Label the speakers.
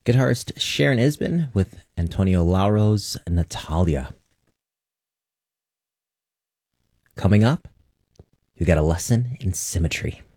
Speaker 1: Guitarist Sharon Isbin with Antonio Lauro's Natalia. Coming up, you got a lesson in symmetry.